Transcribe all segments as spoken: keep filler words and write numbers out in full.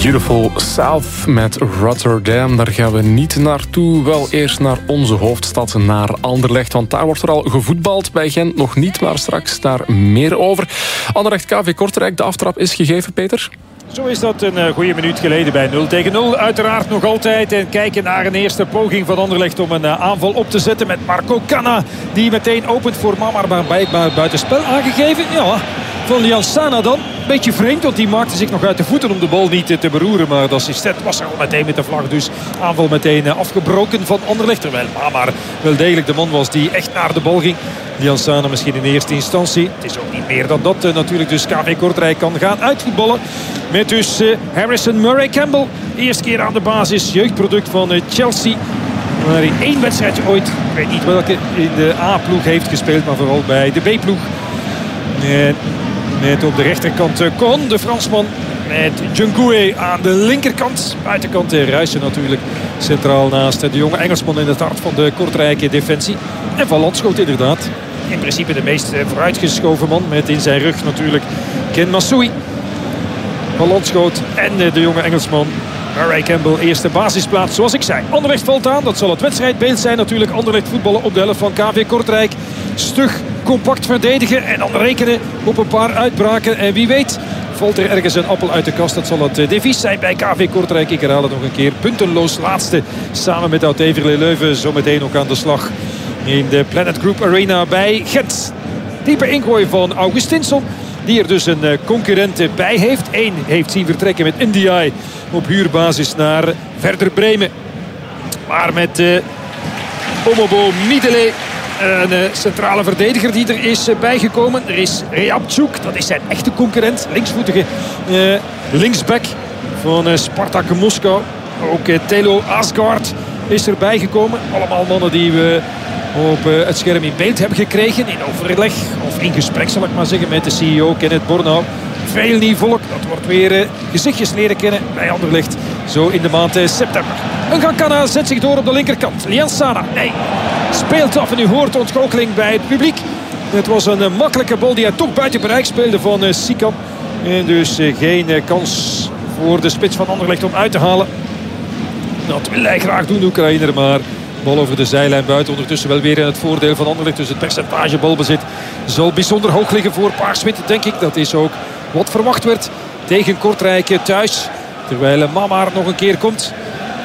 Beautiful South met Rotterdam. Daar gaan we niet naartoe. Wel eerst naar onze hoofdstad, naar Anderlecht. Want daar wordt er al gevoetbald. Bij Gent nog niet, maar straks daar meer over. Anderlecht K V Kortrijk, de aftrap is gegeven, Peter. Zo is dat een uh, goede minuut geleden bij nul tegen nul. Uiteraard nog altijd. En kijken naar een eerste poging van Anderlecht om een uh, aanval op te zetten met Marco Canna. Die meteen opent voor Mamar, maar blijkbaar buitenspel aangegeven. Ja, van Liansana dan. Beetje vreemd, want die maakte zich nog uit de voeten om de bal niet uh, te beroeren. Maar de assistent was er al meteen met de vlag. Dus aanval meteen uh, afgebroken van Anderlecht. Terwijl Mamar wel degelijk de man was die echt naar de bal ging. Liansana misschien in eerste instantie. Het is ook niet meer dan dat uh, natuurlijk. Dus K V Kortrijk kan gaan uitvoetballen. Met dus uh, Harrison Murray Campbell. Eerste keer aan de basis. Jeugdproduct van uh, Chelsea. Maar in één wedstrijdje ooit, ik weet niet welke, in de A-ploeg heeft gespeeld. Maar vooral bij de B-ploeg. En met op de rechterkant uh, Con, de Fransman. Met Djungoué aan de linkerkant. Buitenkant uh, Ruijsen natuurlijk. Centraal naast uh, de jonge Engelsman in het hart van de Kortrijke defensie. En Van Landschoot inderdaad. In principe de meest uh, vooruitgeschoven man. Met in zijn rug natuurlijk Ken Massoui. Van Landschoot en uh, de jonge Engelsman Murray Campbell, eerste basisplaats zoals ik zei. Anderlecht valt aan, dat zal het wedstrijdbeeld zijn natuurlijk. Anderlecht voetballen op de helft van K V Kortrijk. Stug, compact verdedigen en dan rekenen op een paar uitbraken. En wie weet valt er ergens een appel uit de kast. Dat zal het devies zijn bij K V Kortrijk. Ik herhaal het nog een keer. Puntenloos laatste samen met Oud-Heverlee Leuven. Zometeen ook aan de slag in de Planet Group Arena bij Gent. Diepe ingooi van Augustinsson. Die er dus een concurrent bij heeft. Eén heeft zien vertrekken met Ndiaye op huurbasis naar Werder Bremen. Maar met uh, Omobo Midele, een uh, centrale verdediger die er is uh, bijgekomen. Er is Reabczuk, dat is zijn echte concurrent. Linksvoetige uh, linksback van uh, Spartak Moskou. Ook uh, Telo Asgard is er bijgekomen. Allemaal mannen die we op uh, het scherm in beeld hebben gekregen. In overleg of in gesprek zal ik maar zeggen met de C E O Kenneth Bornau. Veel nieuw volk. Dat wordt weer uh, gezichtjes leren kennen bij Anderlecht. Zo in de maand uh, september. Een Gakana zet zich door op de linkerkant. Liansana, nee, speelt af en u hoort ontgoocheling bij het publiek. Het was een uh, makkelijke bal die hij toch buiten bereik speelde van uh, Sikan. En dus uh, geen uh, kans voor de spits van Anderlecht om uit te halen. Dat wil hij graag doen, Oekraïner, maar bal over de zijlijn buiten. Ondertussen wel weer in het voordeel van Anderlecht. Dus het percentage balbezit zal bijzonder hoog liggen voor Paarsmit, denk ik. Dat is ook wat verwacht werd tegen Kortrijk thuis. Terwijl Mamar nog een keer komt.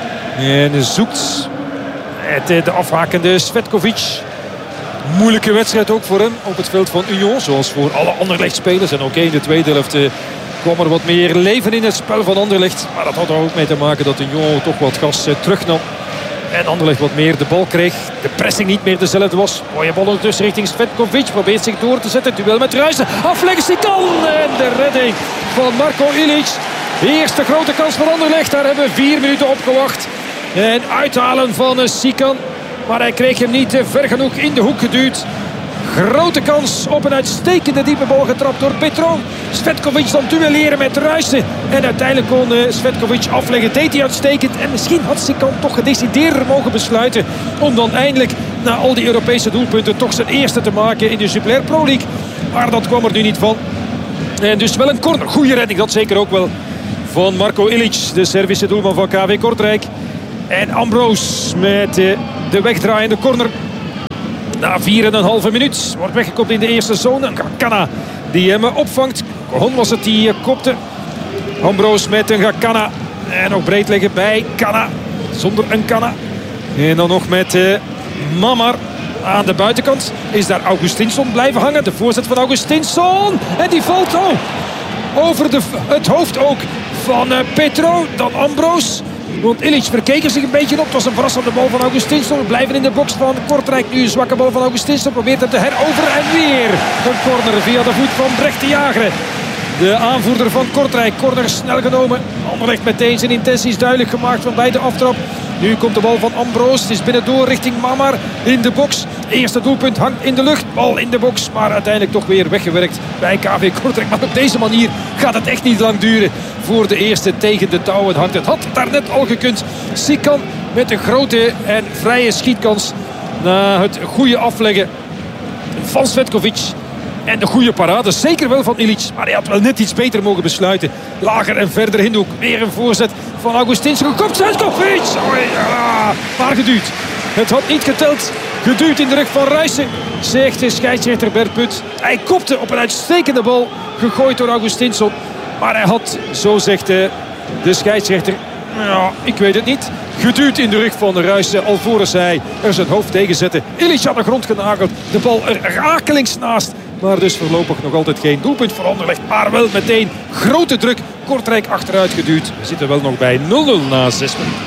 En zoekt het, de afhakende Svetkovic. Moeilijke wedstrijd ook voor hem op het veld van Union. Zoals voor alle Anderlecht-spelers. En ook in de tweede helft uh, kwam er wat meer leven in het spel van Anderlecht. Maar dat had er ook mee te maken dat Union toch wat gas uh, terugnam. En Anderlecht wat meer de bal kreeg. De pressing niet meer dezelfde was. Mooie bal ondertussen richting Svetkovic. Probeert zich door te zetten. Duel met Ruijsen. Afleggen Sikan. En de redding van Marko Ilic. De eerste grote kans van Anderlecht. Daar hebben we vier minuten op gewacht. En uithalen van Sikan. Maar hij kreeg hem niet ver genoeg in de hoek geduwd. Grote kans op een uitstekende diepe bal getrapt door Petro. Svetkovic dan duelleren met Ruijsen. En uiteindelijk kon uh, Svetkovic afleggen. Deed hij uitstekend. En misschien had Sikan toch gedecideerder mogen besluiten om dan eindelijk na al die Europese doelpunten toch zijn eerste te maken in de Jupiler Pro League. Maar dat kwam er nu niet van. En dus wel een corner. Goede redding, dat zeker ook wel van Marko Ilic, de Servische doelman van K V Kortrijk. En Ambroos met uh, de wegdraaiende corner. Na vier en een halve minuut wordt weggekopt in de eerste zone. Gakana die hem opvangt. Hon was het die kopte. Ambroos met een Gakana. En nog breed liggen bij Kana. Zonder een Kana. En dan nog met uh, Mamar aan de buitenkant. Is daar Augustinsson blijven hangen. De voorzet van Augustinsson. En die valt oh, over de, het hoofd ook van uh, Petro. Dan Ambroos. Want Ilic verkeek er zich een beetje op. Het was een verrassende bal van Augustinsson. We blijven in de box van Kortrijk. Nu een zwakke bal van Augustinsson. Probeert hem te heroveren. En weer een corner via de voet van Brecht de Jager. De aanvoerder van Kortrijk. Corner snel genomen. Anderlecht meteen zijn intenties duidelijk gemaakt van bij de aftrap. Nu komt de bal van Ambroos. Het is binnendoor richting Mamar in de box. Eerste doelpunt hangt in de lucht. Bal in de box. Maar uiteindelijk toch weer weggewerkt bij K V Kortrijk. Maar op deze manier gaat het echt niet lang duren voor de eerste tegen de touwen hangt. Het had daarnet al gekund. Sikan met een grote en vrije schietkans na het goede afleggen van Svetkovic. En de goede parade, zeker wel van Ilic. Maar hij had wel net iets beter mogen besluiten. Lager en verder Hindhoek. Weer een voorzet van Augustins. Gekopt, Sejkovic. Ja, maar geduwd. Het had niet geteld. Geduwd in de rug van Ruijsen, zegt de scheidsrechter Bert Put. Hij kopte op een uitstekende bal. Gegooid door Augustinsson. Maar hij had, zo zegt de, de scheidsrechter... Ja, ik weet het niet. Geduwd in de rug van Ruijsen alvorens hij er zijn hoofd tegen zette. Ilic had de grond genageld. De bal er rakelings naast. Maar dus voorlopig nog altijd geen doelpunt voor Anderlecht. Maar wel meteen grote druk. Kortrijk achteruit geduwd. We zitten wel nog bij nul nul na zes minuten.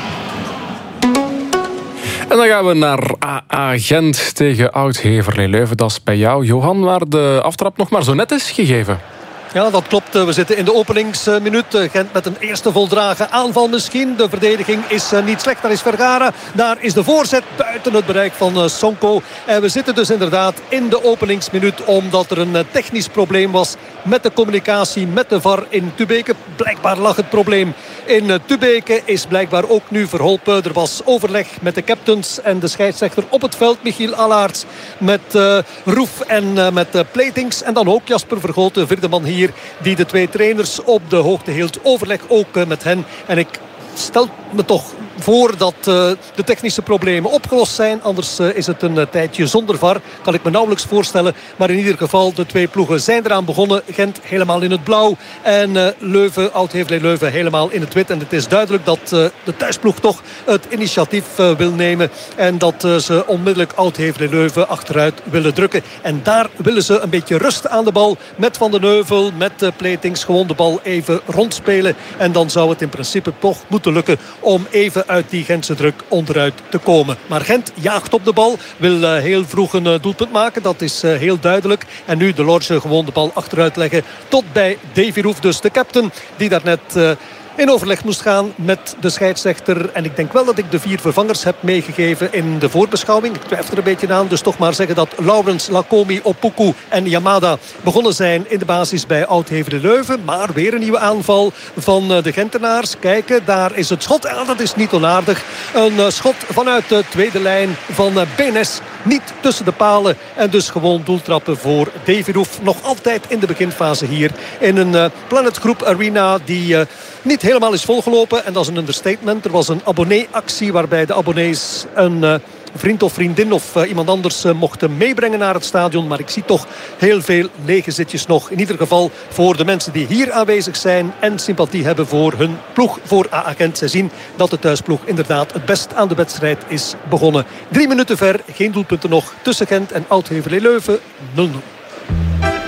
En dan gaan we naar A A Gent tegen Oud-Heverlee Leuven. Dat is bij jou, Johan, waar de aftrap nog maar zo net is gegeven. Ja, dat klopt. We zitten in de openingsminuut. Gent met een eerste voldragen aanval misschien. De verdediging is niet slecht. Daar is Vergara. Daar is de voorzet buiten het bereik van Sonko. En we zitten dus inderdaad in de openingsminuut. Omdat er een technisch probleem was met de communicatie met de V A R in Tubeke. Blijkbaar lag het probleem in Tubeke. Is blijkbaar ook nu verholpen. Er was overleg met de captains en de scheidsrechter op het veld. Michiel Allaerts met uh, Roef en uh, met uh, Platings. En dan ook Jasper Vergoten, vierde man hier, die de twee trainers op de hoogte hield. Overleg ook uh, met hen. En ik stel me toch voor dat uh, de technische problemen opgelost zijn. Anders uh, is het een uh, tijdje zonder V A R. Kan ik me nauwelijks voorstellen. Maar in ieder geval, de twee ploegen zijn eraan begonnen. Gent helemaal in het blauw. En uh, Leuven, Oud-Heverlee Leuven helemaal in het wit. En het is duidelijk dat uh, de thuisploeg toch het initiatief uh, wil nemen. En dat uh, ze onmiddellijk Oud-Heverlee Leuven achteruit willen drukken. En daar willen ze een beetje rust aan de bal. Met Van den Heuvel, met uh, Platings. Gewoon de bal even rondspelen. En dan zou het in principe toch moeten lukken om even uit die Gentse druk onderuit te komen. Maar Gent jaagt op de bal. Wil uh, heel vroeg een uh, doelpunt maken. Dat is uh, heel duidelijk. En nu de Lorge gewoon de bal achteruit leggen. Tot bij Davy Roef, dus de captain. Die daarnet uh, in overleg moest gaan met de scheidsrechter. En ik denk wel dat ik de vier vervangers heb meegegeven in de voorbeschouwing. Ik twijfel er een beetje aan. Dus toch maar zeggen dat Laurens, Lakomi, Opoku en Yamada begonnen zijn in de basis bij Oud-Heverlee Leuven. Maar weer een nieuwe aanval van de Gentenaars. Kijken, daar is het schot. Ja, dat is niet onaardig. Een schot vanuit de tweede lijn van Benes. Niet tussen de palen. En dus gewoon doeltrappen voor Davy Roef. Nog altijd in de beginfase hier. In een uh, Planet Group Arena die uh, niet helemaal is volgelopen. En dat is een understatement. Er was een abonnee-actie waarbij de abonnees een uh, vriend of vriendin of uh, iemand anders uh, mochten meebrengen naar het stadion. Maar ik zie toch heel veel lege zitjes nog. In ieder geval voor de mensen die hier aanwezig zijn en sympathie hebben voor hun ploeg, voor A A Gent. Zij zien dat de thuisploeg inderdaad het best aan de wedstrijd is begonnen. Drie minuten ver, geen doelpunten nog tussen Gent en Oud-Heverlee Leuven. nul nul.